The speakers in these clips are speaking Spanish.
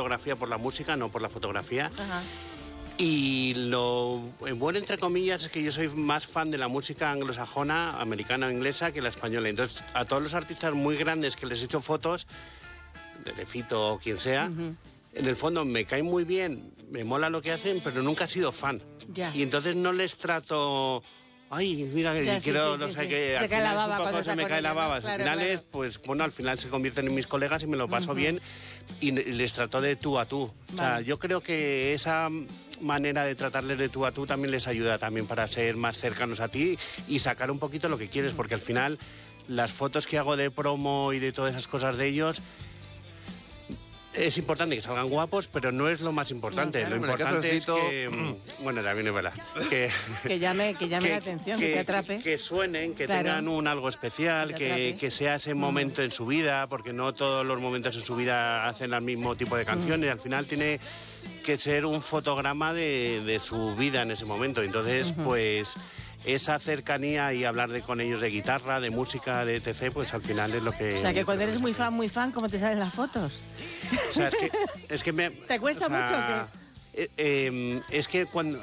fotografía por la música, no por la fotografía. Ajá. Y lo bueno, entre comillas, es que yo soy más fan de la música anglosajona, americana o inglesa, que la española. Entonces, a todos los artistas muy grandes que les he hecho fotos, de Lefito o quien sea, en el fondo me caen muy bien, me mola lo que hacen, pero nunca he sido fan. Ya. Y entonces no les trato... Ay, mira, que Ya, quiero, sí, no sí, sé sí. qué, Te al cae la final baba es un cuando poco, estás se me con cae la ellos, baba. ¿no? Claro, Al final claro. es, pues bueno, al final se convierten en mis colegas y me lo paso bien y les trato de tú a tú. O sea, Vale. yo creo que esa manera de tratarles de tú a tú también les ayuda también para ser más cercanos a ti y sacar un poquito lo que quieres, porque al final las fotos que hago de promo y de todas esas cosas de ellos... Es importante que salgan guapos, pero no es lo más importante. No, claro. Lo Bueno, importante es Lefito, que... Bueno, también es verdad. Que, Que llame la atención, que te atrape. Que suenen, que Claro. tengan un algo especial, Que te atrape. que sea ese momento en su vida, porque no todos los momentos en su vida hacen el mismo tipo de canciones. Al final tiene que ser un fotograma de su vida en ese momento. Entonces, pues... Esa cercanía y hablar con ellos de guitarra, de música, de etc., pues al final es lo que... O sea, que cuando eres muy fan, ¿cómo te salen las fotos? O sea, es que me... ¿Te cuesta mucho o qué? Es que cuando...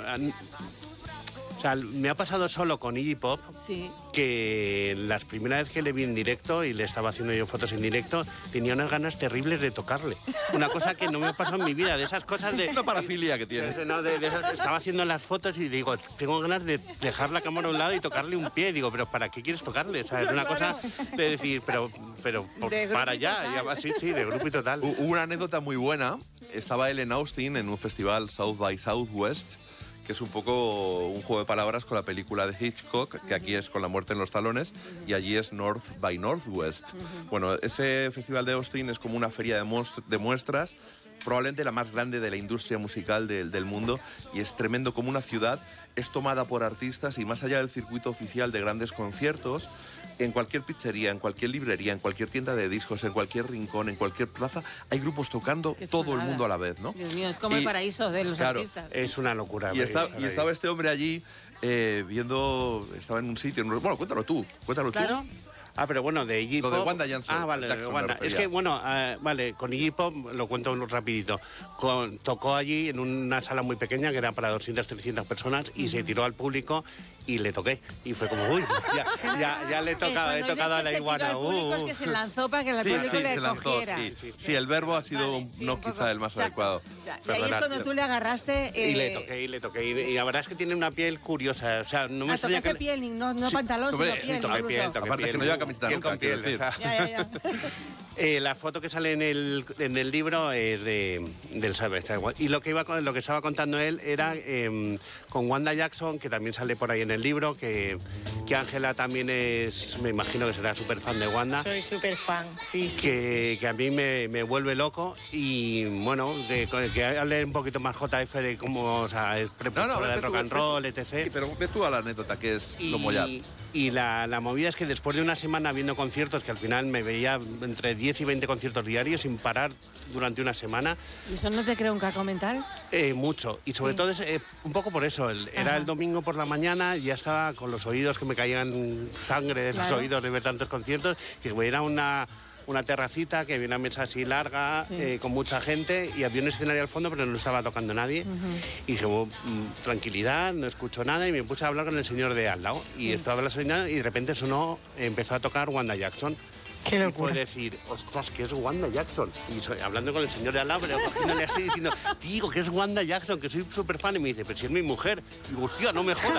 O sea, me ha pasado solo con Iggy Pop Sí. que las primeras veces que le vi en directo y le estaba haciendo yo fotos en directo, tenía unas ganas terribles de tocarle. Una cosa que no me ha pasado en mi vida, de esas cosas de... Una parafilia que tiene. No, de esas, estaba haciendo las fotos y digo, tengo ganas de dejar la cámara a un lado y tocarle un pie. Digo, pero ¿para qué quieres tocarle? O sea, es una cosa de decir, pero De para grupo allá. total. Y va, sí, de grupo y total. Hubo una anécdota muy buena. Estaba él en Austin en un festival South by Southwest, que es un poco un juego de palabras con la película de Hitchcock, que aquí es Con la muerte en los talones, y allí es North by Northwest. Bueno, ese festival de Austin es como una feria de muestras, probablemente la más grande de la industria musical del mundo, y es tremendo como una ciudad es tomada por artistas y más allá del circuito oficial de grandes conciertos, en cualquier pizzería, en cualquier librería, en cualquier tienda de discos, en cualquier rincón, en cualquier plaza, hay grupos tocando Qué todo el chulada. mundo a la vez, ¿no? Dios mío, es como el paraíso de los claro, artistas. Es una locura. Y estaba este hombre allí viendo, estaba en un sitio, bueno, cuéntalo tú. Claro. Ah, pero bueno, de Iggy Lo Pop... de Wanda Jackson. Ah, vale, de Jackson Wanda. me refería. Es que, bueno, vale, con Iggy Pop, lo cuento rapidito, tocó allí en una sala muy pequeña que era para 200, 300 personas y se tiró al público y le toqué. Y fue como, uy, ya le he tocado a la iguana. El público es que se lanzó para que el público le se lanzó, cogiera. sí, el verbo ha sido Vale, sí, no un poco. quizá el más Exacto. adecuado. O sea, y ahí es Perdonad. cuando tú le agarraste... Y le toqué. Y la verdad es que tiene una piel curiosa. O sea, no me extraña tocaste que... piel, no Sí, pantalón, hombre, sino sí, piel. toqué incluso. piel, toqué Aparte piel. que no lleva camiseta Piel nunca, con quiero piel, decir. Ya. La foto que sale en el libro es del Savage. Y lo que estaba contando él era con Wanda Jackson, que también sale por ahí en el libro, que Ángela también es, me imagino que será súper fan de Wanda. Soy súper fan, sí. Que a mí me vuelve loco y bueno, que hable un poquito más JF de cómo, o sea, es precursora del rock and roll, etc. Sí, pero ve tú a la anécdota, que es lo mollar. Y la movida es que después de una semana viendo conciertos, que al final me veía entre 10 y 20 conciertos diarios sin parar durante una semana. ¿Y eso no te crea un caco mental? Mucho. Y sobre Sí. todo un poco por eso. Era Ajá. el domingo por la mañana y ya estaba con los oídos que me caían sangre de los Claro. oídos de ver tantos conciertos. Que era una terracita, que había una mesa así larga, con mucha gente, y había un escenario al fondo, pero no estaba tocando nadie. Y dije, tranquilidad, no escucho nada, y me puse a hablar con el señor de al lado. Y estaba la señora, y de repente empezó a tocar Wanda Jackson. Qué Y locura. fue decir, ostras, que es Wanda Jackson. Y hablando con el señor de al lado, pero cogiéndole así, diciendo, digo, que es Wanda Jackson, que soy súper fan. Y me dice, pero si es mi mujer. Y digo, hostia, no me jodas.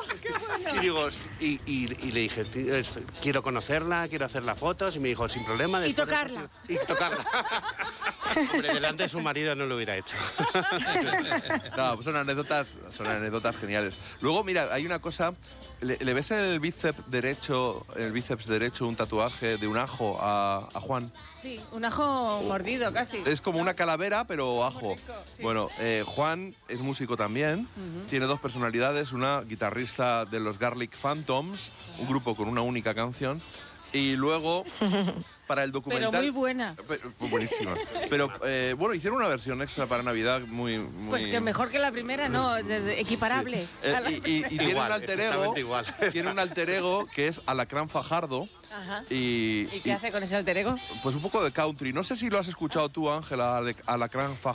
Y digo, y le dije, quiero conocerla, quiero hacer las fotos. Y me dijo, sin problema. Y después de tocarla. Y tocarla. Hombre, delante de su marido no lo hubiera hecho. No, pues son anécdotas geniales. Luego, mira, hay una cosa, ¿le ves en el bíceps derecho un tatuaje de un ajo a Juan? Sí, un ajo mordido casi. Es como una calavera, pero ajo. rico, sí. Bueno, Juan es músico también, tiene dos personalidades, una guitarrista de los Garlic Phantoms, un grupo con una única canción, y luego para el documental... Pero muy buena. Buenísima. Pero bueno, hicieron una versión extra para Navidad muy... Pues que mejor que la primera, no, equiparable. Y tiene Igual, un alter ego, exactamente igual. tiene un alter ego que es Alacrán Fajardo. Ajá. Y ¿Y qué hace con ese alter ego? pues un poco de country. No sé si lo has escuchado tú, Ángela, Alacrán Fajardo.